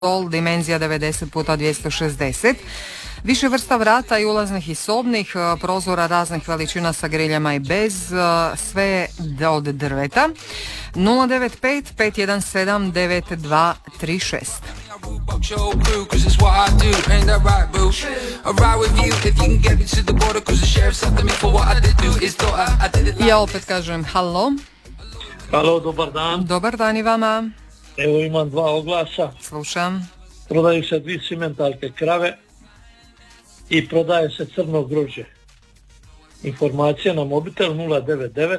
stol, dimenzija 90x260. Više vrsta vrata i ulaznih i sobnih, prozora raznih veličina sa griljama i bez, sve od drveta. 095 517 9236. Ja opet kažem halo. Halo, dobar dan. Dobar dan i vama. Evo imam dva oglasa. Slušam. Prodaju se 2 simentalke krave i prodaje se crno grožđe. Informacija na mobitel 099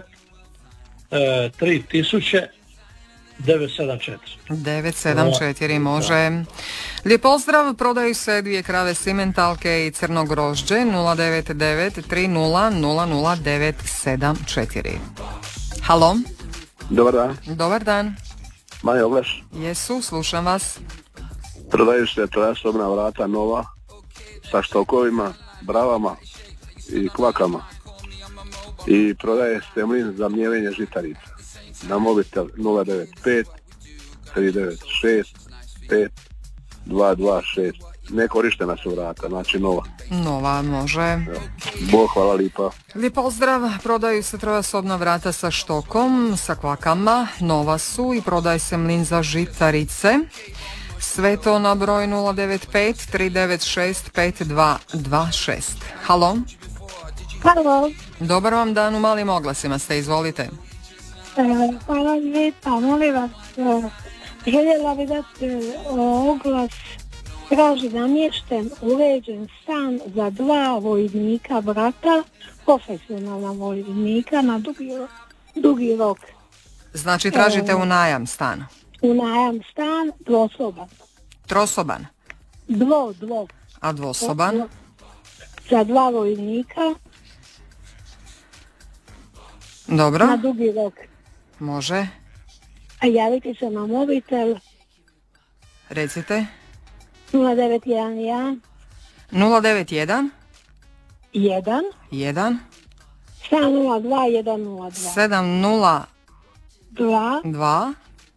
3000 974. 974 može. Lijep pozdrav, prodaju se 2 krave simentalke i crno grožđe 099 30 00974. Halo. Dobar dan. Dobar dan. Mali oglas. Jesu, slušam vas. Prodaju se trojasobna vrata nova sa štokovima, bravama i kvakama. I prodaje se mlin za mljevenje žitarica. Na mobitel 095 396 5226. Nekorištena su vrata, znači nova. Nova može. Bog, hvala lipa. Lijep pozdrav, prodaju se trojasobna vrata sa štokom, sa kvakama, nova su i prodaje se mlin za žitarice. Sve to na broj 095 396 5226. Halo. Halo. Dobar vam dan, u malim oglasima ste, izvolite. Hvala lijepa, molim vas, željela bi dati oglas. Traži namješten, uređen stan za 2 vojnika brata, profesionalna vojnika na dugi rok. Znači tražite u najam stan? U najam stan, dvosoban. Trosoban? Dvo. A dvosoban? Za 2 vojnika. Dobro. Na dugi rok. Može. A javite se na mobitel. Recite. 0911 091 1 1 702 102 702 2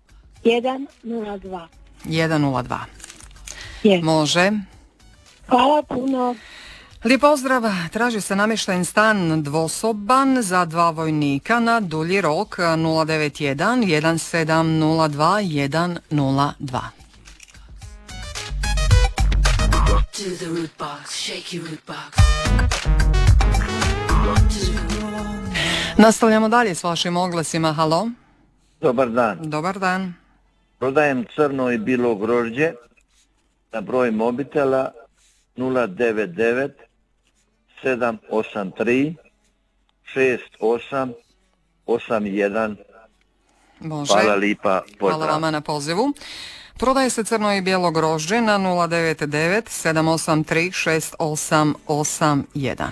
102 102. Yes. Može. Hvala puno. Lijep pozdrav, traži se namješten stan dvosoban za 2 vojnika na dulji rok 091 1702 102. To the root box, shake your root box. Nastavljamo dalje s vašim oglasima. Halo. Dobar dan. Dobar dan. Prodajem crno i bilo grožđe na broj mobitela 099 783 6881. Može. Hvala lipa, pozdrav. Hvala vama na pozivu. Prodaje se crno i bijelo grožđe na 099 783 6881.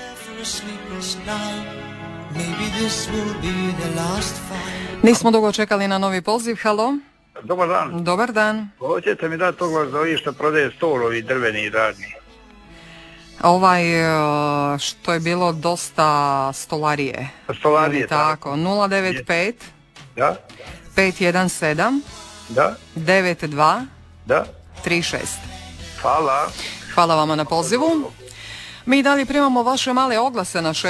Nismo dugo čekali na novi poziv. Halo. Dobar dan. Dobar dan. Hoćete mi dati oglas za ovi što prodaje stolovi drveni i radni? Ovaj što je bilo dosta stolarije. Stolarije, tako. 095 da. 517 Da. 92 Da. 36. Hvala. Hvala vama na pozivu. Mi dalje primamo vaše male oglase na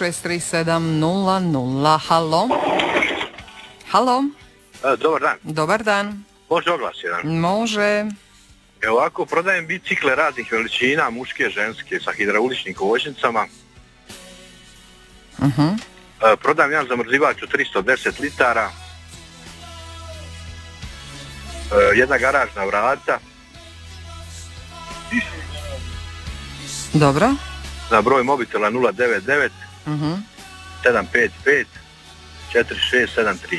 663700. Halo. Halo. Dobar dan. Dobar dan. Može oglas jedan? Može. Evo ovako, prodajem bicikle raznih veličina, muške, ženske, sa hidrauličnim kočnicama. Prodajem jedan zamrzivač od 310 litara. Jedna garažna vrata. Dobro. Na broj mobitela 099 755 4673.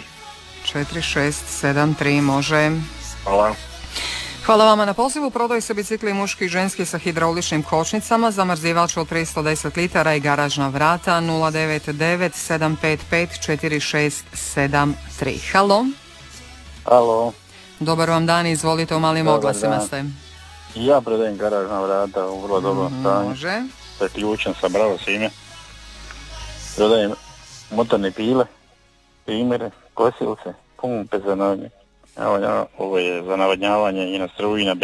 4673 može. Hvala. Hvala vama na pozivu. Prodaju se bicikli muški i ženski sa hidrauličnim kočnicama, zamrzivač od 310 litara i garažna vrata 099 755 4673. Halo. Halo. Dobar vam dan, izvolite, u malim oglasima ste. Ja prodajem garažna vrata u vrlo dobrom stanju. Može. Sa ključem, sa bravo svime. Prodajem motorne pile, primjere, kosilce, pumpe za noge. Evo, ovo je za navodnjavanje i na struju i na